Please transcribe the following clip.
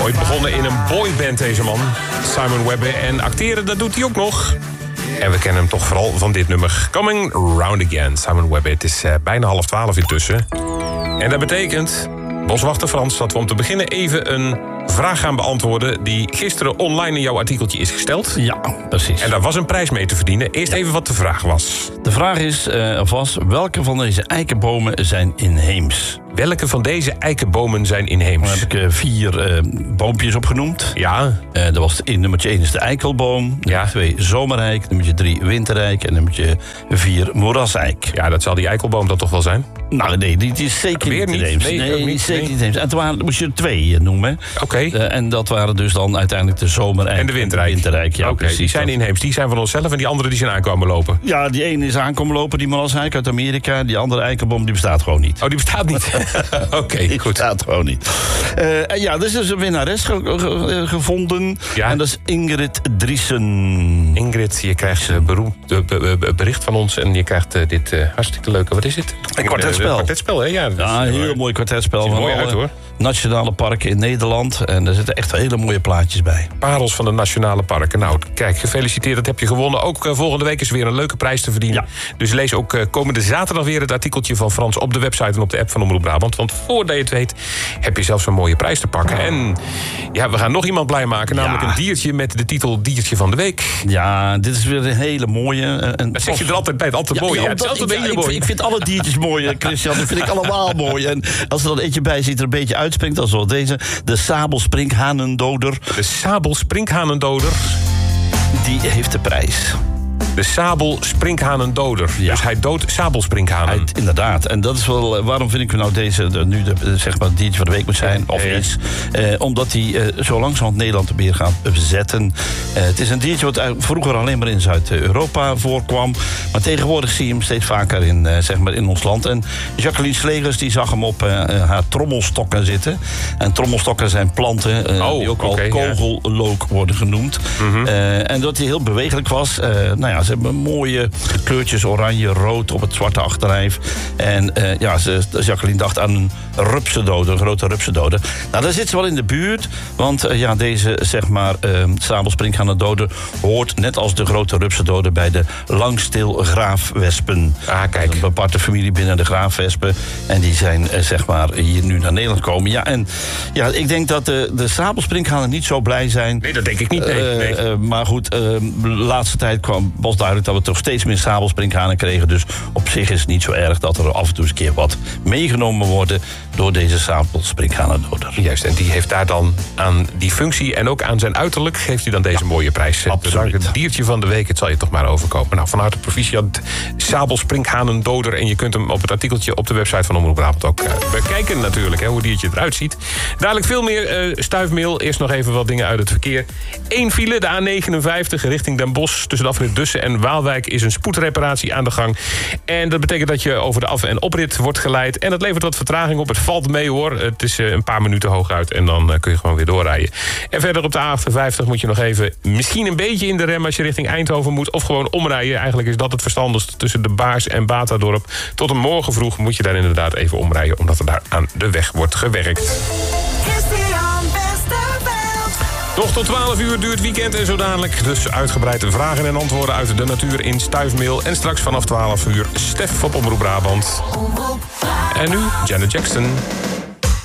Ooit begonnen in een boyband deze man, Simon Webber. En acteren, dat doet hij ook nog. En we kennen hem toch vooral van dit nummer. Coming Round Again, Simon Webber. Het is bijna 11:30 intussen. En dat betekent, boswachter Frans, dat we om te beginnen even een vraag gaan beantwoorden die gisteren online in jouw artikeltje is gesteld. Ja, precies. En daar was een prijs mee te verdienen. Eerst even wat de vraag was. De vraag is was, welke van deze eikenbomen zijn inheems? Welke van deze eikenbomen zijn inheems? Daar heb ik 4 boompjes opgenoemd. Ja. Dat was nummertje 1 is de eikelboom. Ja. 2 zomereik. Nummertje 3 wintereik. En nummertje 4 moeraseik. Ja, dat zal die eikelboom dan toch wel zijn? Nou, nee, die is zeker Weer niet niet? inheems. Nee, ook niet. zeker Nee. niet inheems. En toen moest je er 2 noemen. Oké. En dat waren dus dan uiteindelijk de zomereik En de wintereik. Ja, Oké, precies. die zijn inheems. Die zijn van onszelf en die andere die zijn aankomen lopen. Ja, die ene is aankomen lopen, die moeraseik uit Amerika. Die andere eikenboom, die bestaat gewoon niet. Oh, die bestaat niet? Oké, Die goed. bestaat gewoon niet. En ja, er is dus een winnares gevonden. Ja. En dat is Ingrid Driessen. Ingrid, je krijgt bericht van ons en je krijgt dit hartstikke leuke... Wat is het? Een kwartetspel. Een kwartetspel, hè? Ja, Ja, een heel mooi kwartetspel. Ziet er van mooi uit, alle hoor. nationale parken in Nederland. En er zitten echt hele mooie plaatjes bij. Parels van de nationale parken. Nou, kijk, gefeliciteerd, dat heb je gewonnen. Ook volgende week is weer een leuke prijs te verdienen. Ja. Dus lees ook komende zaterdag weer het artikeltje van Frans op de website en op de app van Omroep Brabant. Want voordat je het weet, heb je zelfs een mooie prijs te pakken. En ja, we gaan nog iemand blij maken. Namelijk een diertje met de titel Diertje van de Week. Ja, dit is weer een hele mooie. Dat zeg je er altijd bij, altijd mooi. Ja, het is altijd een hele mooie. Ik vind alle diertjes mooi, Christian. Dat vind ik allemaal mooi. En als er dan eentje bij zit er een beetje uitspringt, dan zoals deze. De sabelspringhanendoder. De sabelspringhanendoder. Die heeft de prijs. De sabelspringhanendoder. Ja. Dus hij doodt sabelspringhanen. Inderdaad. En dat is wel. Waarom vind ik nou deze nu zeg maar het diertje van de week moet zijn? Of is. Omdat hij zo langzamerhand Nederland weer gaat bezetten. Het is een diertje wat vroeger alleen maar in Zuid-Europa voorkwam. Maar tegenwoordig zie je hem steeds vaker in, zeg maar in ons land. En Jacqueline Slegers die zag hem op haar trommelstokken zitten. En trommelstokken zijn planten die ook wel kogellook worden genoeg. En dat hij heel bewegelijk was. Nou ja, ze hebben mooie kleurtjes, oranje, rood op het zwarte achterlijf. En Jacqueline dacht aan een rupsendoder, een grote rupsendoder. Nou, daar zit ze wel in de buurt. Want deze, zeg maar, sabelspringhanendoder hoort net als de grote rupsendoder bij de langstilgraafwespen. Ah, kijk. Een aparte familie binnen de graafwespen. En die zijn, zeg maar, hier nu naar Nederland gekomen. Ja, en ja, ik denk dat de sabelspringhanen niet zo blij zijn. Nee, dat denk ik niet. Nee. Maar goed, de laatste tijd was duidelijk dat we toch steeds meer sabelspringhanen kregen. Dus op zich is het niet zo erg dat er af en toe eens een keer wat meegenomen worden door deze sabelspringhanendoder. Juist, en die heeft daar dan aan die functie en ook aan zijn uiterlijk geeft hij dan deze mooie prijs. Absoluut. Het diertje van de week, het zal je toch maar overkomen. Nou, van harte proficiat, sabelspringhanendoder. En je kunt hem op het artikeltje op de website van Omroep Brabant ook bekijken natuurlijk, hoe het diertje eruit ziet. Dadelijk veel meer stuifmeel. Eerst nog even wat dingen uit het verkeer. 1 file, de A59 richting Den Bosch tussen de afrit Dussen en Waalwijk is een spoedreparatie aan de gang. En dat betekent dat je over de af- en oprit wordt geleid. En dat levert wat vertraging op. Het valt mee hoor. Het is een paar minuten hooguit en dan kun je gewoon weer doorrijden. En verder op de A58 moet je nog even misschien een beetje in de rem als je richting Eindhoven moet. Of gewoon omrijden. Eigenlijk is dat het verstandigst tussen de Baars en Batadorp. Tot een morgen vroeg moet je daar inderdaad even omrijden. Omdat er daar aan de weg wordt gewerkt. Nog tot 12 uur duurt weekend en zo dadelijk. Dus uitgebreid vragen en antwoorden uit de natuur in stuifmeel. En straks vanaf 12 uur Stef op Omroep Brabant. En nu Janet Jackson.